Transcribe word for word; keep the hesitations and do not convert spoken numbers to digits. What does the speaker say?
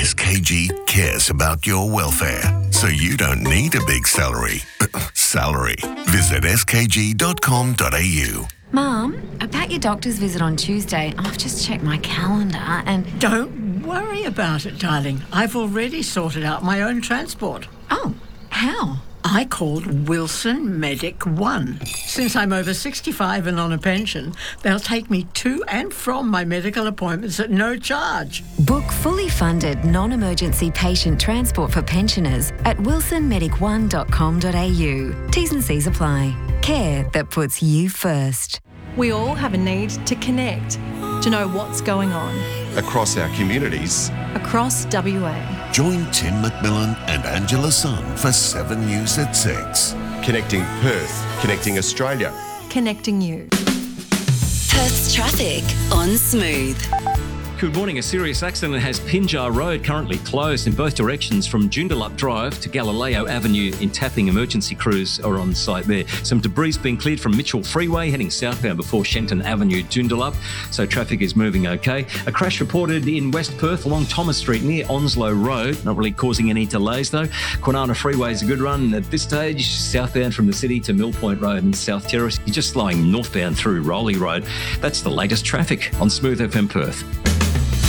S K G cares about your welfare, so you don't need a big salary. salary. Visit s k g dot com dot a u. Mum, about your doctor's visit on Tuesday, I've just checked my calendar and... Don't worry about it, darling. I've already sorted out my own transport. Oh, how? I called Wilson Medic One. Since I'm over sixty-five and on a pension, they'll take me to and from my medical appointments at no charge. Book fully funded non-emergency patient transport for pensioners at wilson medic one dot com dot a u. T's and C's apply. Care that puts you first. We all have a need to connect, to know what's going on. Across our communities. Across W A. Join Tim McMillan and Angela Sun for seven News at six. Connecting Perth, connecting Australia. Connecting you. Perth's traffic on Smooth. Good morning. A serious accident has Pinjar Road currently closed in both directions from Joondalup Drive to Galileo Avenue in Tapping. Emergency crews are on site there. Some debris being cleared from Mitchell Freeway heading southbound before Shenton Avenue, Joondalup, so traffic is moving okay. A crash reported in West Perth along Thomas Street near Onslow Road, not really causing any delays though. Kwinana Freeway is a good run at this stage, southbound from the city to Mill Point Road and South Terrace. You're just slowing northbound through Rowley Road. That's the latest traffic on Smooth F M Perth.